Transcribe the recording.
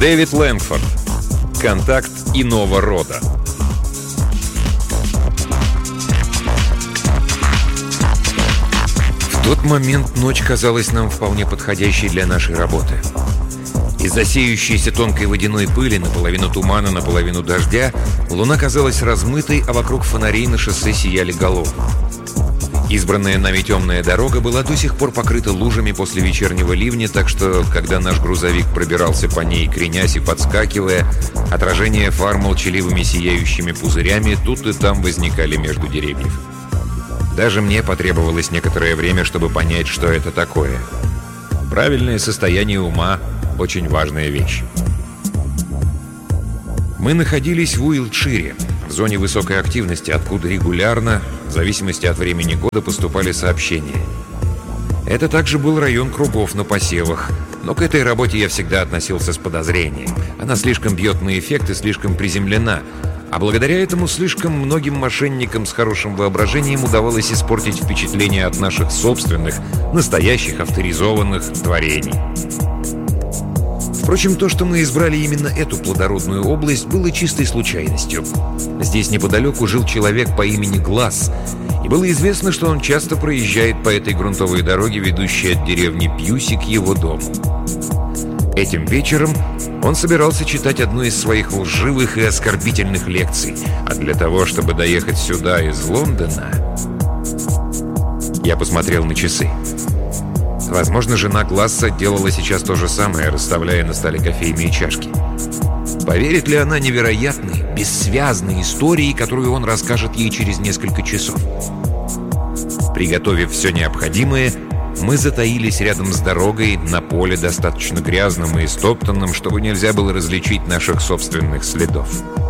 Дэвид Лэнгфорд. Контакт иного рода. В тот момент ночь казалась нам вполне подходящей для нашей работы. Из-за сеющейся тонкой водяной пыли, наполовину тумана, наполовину дождя, луна казалась размытой, а вокруг фонарей на шоссе сияли головы. Избранная нами темная дорога была до сих пор покрыта лужами после вечернего ливня, так что, когда наш грузовик пробирался по ней, кренясь и подскакивая, отражения фар молчаливыми сияющими пузырями тут и там возникали между деревьев. Даже мне потребовалось некоторое время, чтобы понять, что это такое. Правильное состояние ума – очень важная вещь. Мы находились в Уилтшире, в зоне высокой активности, откуда регулярно, в зависимости от времени года, поступали сообщения. Это также был район кругов на посевах, но к этой работе я всегда относился с подозрением. Она слишком бьет на эффект и слишком приземлена, а благодаря этому слишком многим мошенникам с хорошим воображением удавалось испортить впечатление от наших собственных, настоящих авторизованных творений. Впрочем, то, что мы избрали именно эту плодородную область, было чистой случайностью. Здесь неподалеку жил человек по имени Гласс, и было известно, что он часто проезжает по этой грунтовой дороге, ведущей от деревни Пьюси к его дому. Этим вечером он собирался читать одну из своих лживых и оскорбительных лекций, а для того, чтобы доехать сюда из Лондона... Я посмотрел на часы. Возможно, жена Гласса делала сейчас то же самое, расставляя на столе кофейные чашки. Поверит ли она невероятной, бессвязной истории, которую он расскажет ей через несколько часов? Приготовив все необходимое, мы затаились рядом с дорогой на поле, достаточно грязном и истоптанном, чтобы нельзя было различить наших собственных следов.